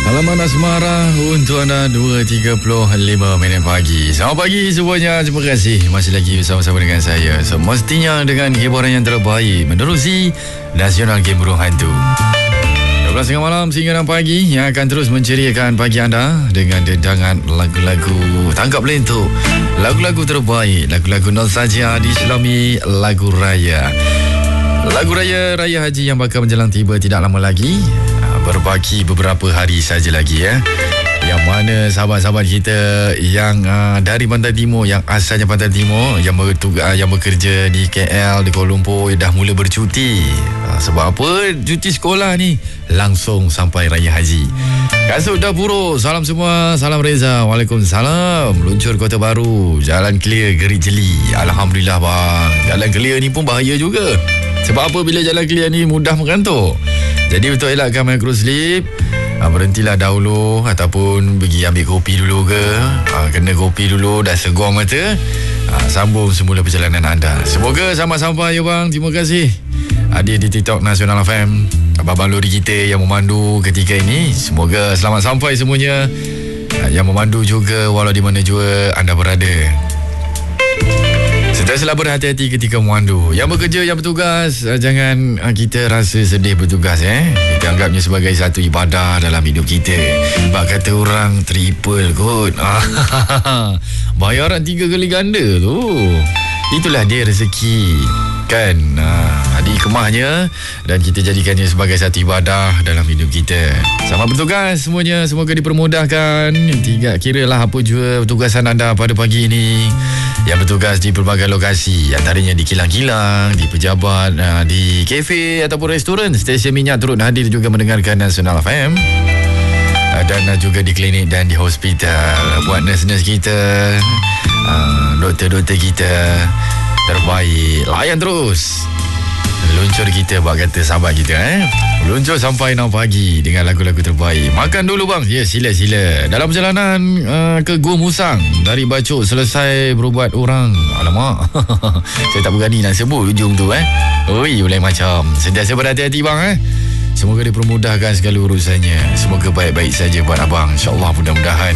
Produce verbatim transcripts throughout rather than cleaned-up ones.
Halaman Asmara untuk anda dua tiga puluh lima minit pagi. Selamat pagi semuanya. Terima kasih masih lagi bersama-sama dengan saya. Semestinya dengan hiburan yang terbaik menerusi Nasional Game Burung Hantu. dua belas tengah malam sehingga enam pagi yang akan terus menceriakan pagi anda dengan dendangan lagu-lagu tangkap lentuk, lagu-lagu terbaik, lagu-lagu nostalgia diselami lagu raya. Lagu raya Raya Haji yang bakal menjelang tiba tidak lama lagi. Berbaki beberapa hari saja lagi ya. Yang mana sahabat-sahabat kita yang uh, dari Pantai Timur, yang asalnya Pantai Timur, yang bertugas, yang bekerja di K L, di Kuala Lumpur, dah mula bercuti. Uh, sebab apa? Cuti sekolah ni langsung sampai Raya Haji. Kasut dah buruk. Salam semua. Salam Reza. Waalaikumsalam. Luncur Kota Baru. Jalan clear Gerik Jeli. Alhamdulillah bang. Jalan clear ni pun bahaya juga. Sebab apa? Bila jalan clear ni mudah mengantuk. Jadi untuk elakkan micro sleep, ha, berhentilah dahulu ataupun pergi ambil kopi dulu ke. Ha, kena kopi dulu, dah segar mata. Ha, sambung semula perjalanan anda. Semoga sama-sama ya bang. Terima kasih hadir di TikTok Nasional F M. Abang-abang lori kita yang memandu ketika ini, semoga selamat sampai semuanya. Ha, yang memandu juga walau di mana juga anda berada. Sentiasalah berhati-hati ketika memandu. Yang bekerja, yang bertugas, jangan kita rasa sedih bertugas eh. Kita anggapnya sebagai satu ibadah dalam hidup kita. Sebab kata orang triple kot. Bayaran tiga kali ganda tu. Itulah dia rezeki kan. Ha, dikemahnya dan kita jadikannya sebagai satu ibadah dalam hidup kita. Selamat bertugas semuanya. Semoga dipermudahkan. Tiga kiralah apa juga tugasan anda pada pagi ini. Yang bertugas di pelbagai lokasi, antaranya di kilang-kilang, di pejabat, di kafe ataupun restoran. Stesen minyak turut hadir juga mendengarkan Nasional F M. Dan juga di klinik dan di hospital. Buat nurse-nurse kita, doktor-doktor kita terbaik. Layan terus luncur kita, buat kata sahabat kita eh. Luncur sampai enam pagi dengan lagu-lagu terbaik. Makan dulu bang. Ya, sila-sila. Dalam perjalanan uh, ke Gua Musang, dari Bacok selesai berubat orang. Alamak. Saya tak berani nak sebut ujung tu eh. Oi, boleh macam. Sentiasa berhati-hati bang eh. Semoga dipermudahkan segala urusannya. Semoga baik-baik saja buat abang. InsyaAllah mudah-mudahan.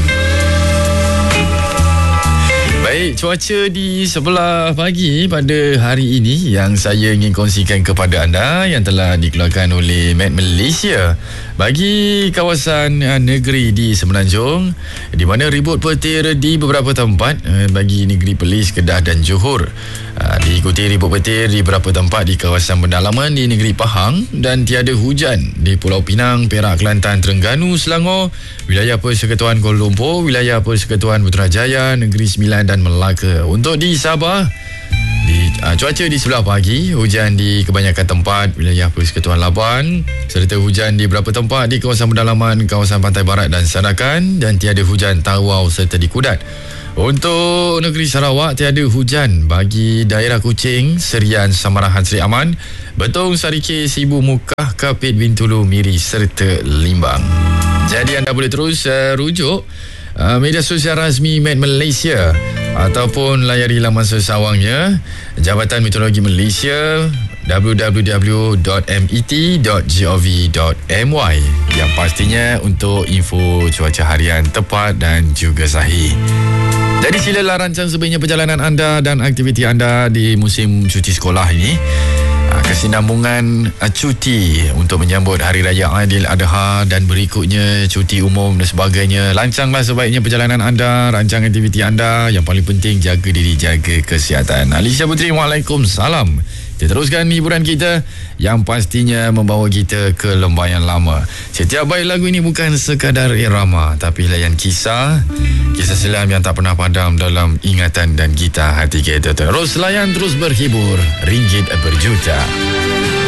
Baik, cuaca di sebelah pagi pada hari ini yang saya ingin kongsikan kepada anda yang telah dikeluarkan oleh Met Malaysia bagi kawasan uh, negeri di Semenanjung, di mana ribut petir di beberapa tempat uh, bagi negeri Perlis, Kedah dan Johor. Uh, diikuti ribut petir di beberapa tempat di kawasan pendalaman di negeri Pahang dan tiada hujan di Pulau Pinang, Perak, Kelantan, Terengganu, Selangor, wilayah Persekutuan Kuala Lumpur, wilayah Persekutuan Putrajaya, Negeri Sembilan dan Melaka. Untuk di Sabah, di, uh, cuaca di sebelah pagi, hujan di kebanyakan tempat wilayah Persekutuan Labuan, serta hujan di beberapa tempat di kawasan pendalaman, kawasan Pantai Barat dan Sarakan, dan tiada hujan Tawau serta di Kudat. Untuk negeri Sarawak, tiada hujan bagi daerah Kuching, Serian, Samarahan, Seri Aman, Betong, Sarike, Sibu, Mukah, Kapit, Bintulu, Miri serta Limbang. Jadi anda boleh terus uh, rujuk uh, media sosial rasmi Met Malaysia ataupun layari laman sesawangnya Jabatan Meteorologi Malaysia w w w dot met dot gov dot my, yang pastinya untuk info cuaca harian tepat dan juga sahih. Jadi silalah rancang sebaiknya perjalanan anda dan aktiviti anda di musim cuti sekolah ini. Kesinambungan cuti untuk menyambut Hari Raya Aidiladha dan berikutnya cuti umum dan sebagainya. Lancanglah sebaiknya perjalanan anda, rancang aktiviti anda. Yang paling penting, jaga diri, jaga kesihatan. Alicia Putri, Waalaikumsalam. Kita teruskan hiburan kita yang pastinya membawa kita ke lembayan lama. Setiap baik lagu ini bukan sekadar irama, tapi layan kisah, kisah selam yang tak pernah padam dalam ingatan dan gitar hati kita. Terus layan, terus berhibur, ringgit berjuta.